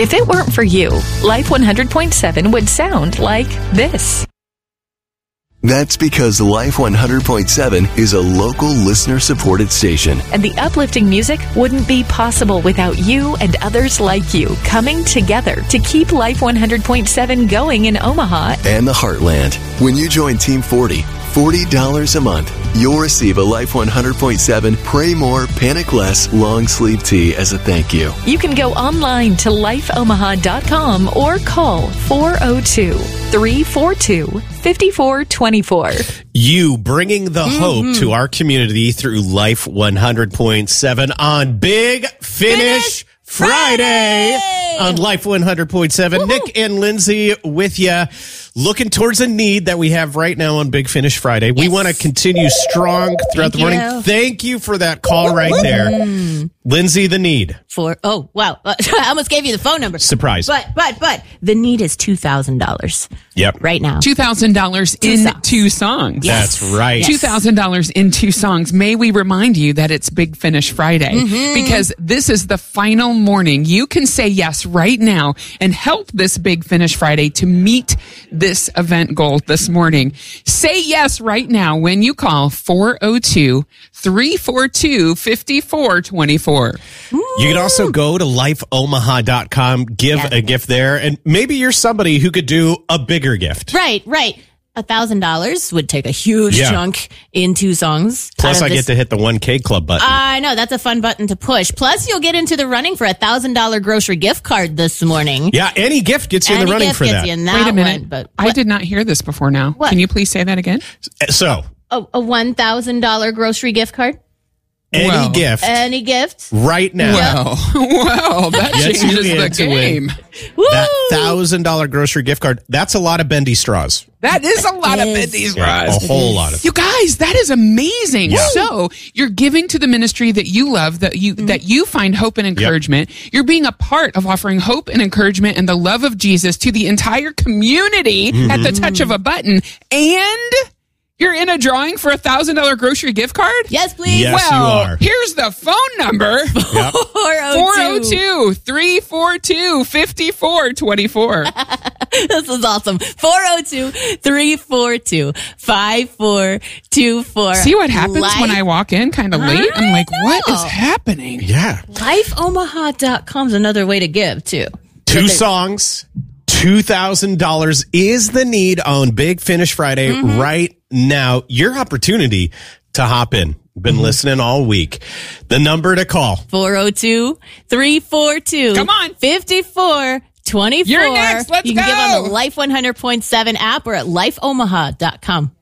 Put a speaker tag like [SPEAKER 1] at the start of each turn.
[SPEAKER 1] If it weren't for you, Life 100.7 would sound like this.
[SPEAKER 2] That's because Life 100.7 is a local listener-supported station.
[SPEAKER 1] And the uplifting music wouldn't be possible without you and others like you coming together to keep Life 100.7 going in Omaha
[SPEAKER 2] and the Heartland. When you join Team 40, $40 a month, you'll receive a Life 100.7 Pray More, Panic Less long sleeve tee as a thank you.
[SPEAKER 1] You can go online to lifeomaha.com or call 402-342-5424.
[SPEAKER 3] You bringing the hope to our community through Life 100.7 on Big Finish Friday on Life 100.7. Nick and Lindsay with you. Looking towards a need that we have right now on Big Finish Friday. We want to continue strong throughout the morning. Thank you for that call right there. Lindsay, the need.
[SPEAKER 4] Oh, wow. I almost gave you the phone number.
[SPEAKER 3] Surprise.
[SPEAKER 4] But the need is $2,000.
[SPEAKER 3] Yep.
[SPEAKER 4] Right now.
[SPEAKER 5] $2,000 in two songs.
[SPEAKER 4] Yes.
[SPEAKER 3] That's right.
[SPEAKER 5] $2,000 in two songs. May we remind you that it's Big Finish Friday because this is the final morning. You can say yes right now and help this Big Finish Friday to meet this event goal this morning. Say yes right now when you call 402-342-5424.
[SPEAKER 3] You can also go to lifeomaha.com, give a gift there, and maybe you're somebody who could do a bigger gift.
[SPEAKER 4] Right. $1,000 would take a huge chunk in two songs.
[SPEAKER 3] Plus, I get to hit the 1K Club button.
[SPEAKER 4] I know, that's a fun button to push. Plus, you'll get into the running for a $1,000 grocery gift card this morning.
[SPEAKER 3] Yeah, any gift gets you in the running for that.
[SPEAKER 4] Wait
[SPEAKER 5] a minute. I did not hear this before now.
[SPEAKER 4] What?
[SPEAKER 5] Can you please say that again?
[SPEAKER 3] So,
[SPEAKER 4] a $1,000 grocery gift card?
[SPEAKER 3] Any gift right now.
[SPEAKER 5] Well, that changes the game.
[SPEAKER 3] That $1,000 grocery gift card, that's a lot of bendy straws.
[SPEAKER 5] That is a lot of bendy straws.
[SPEAKER 3] A whole lot of.
[SPEAKER 5] You guys, that is amazing. Yeah. So you're giving to the ministry that you love, that you find hope and encouragement. Yep. You're being a part of offering hope and encouragement and the love of Jesus to the entire community at the touch of a button. And you're in a drawing for a $1,000 grocery gift card?
[SPEAKER 4] Yes, please.
[SPEAKER 3] Yes, you are.
[SPEAKER 5] Here's the phone number. 402-342-5424.
[SPEAKER 4] This is awesome. 402-342-5424.
[SPEAKER 5] See what happens when I walk in kind of late? I'm like, what is happening?
[SPEAKER 3] Yeah.
[SPEAKER 4] Lifeomaha.com is another way to give, too.
[SPEAKER 3] Two songs. $2,000 is the need on Big Finish Friday right now. Your opportunity to hop in. Been listening all week. The number to call.
[SPEAKER 4] 402-342.
[SPEAKER 5] Come on.
[SPEAKER 4] 5424.
[SPEAKER 5] You're next. Let's
[SPEAKER 4] You can give on the Life 100.7 app or at lifeomaha.com.